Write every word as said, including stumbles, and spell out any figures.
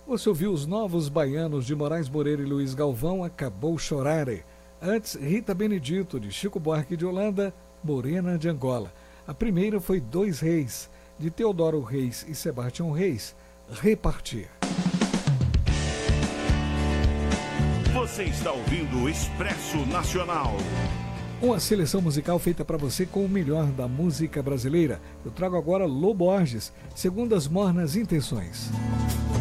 Você ouviu os Novos Baianos de Moraes Moreira e Luiz Galvão, Acabou Chorare. Antes, Rita Benedito, de Chico Buarque de Holanda, Morena de Angola. A primeira foi Dois Reis, de Teodoro Reis e Sebastião Reis, Repartir. Você está ouvindo o Expresso Nacional. Uma seleção musical feita para você com o melhor da música brasileira. Eu trago agora Lô Borges, Segundo as Mornas Intenções.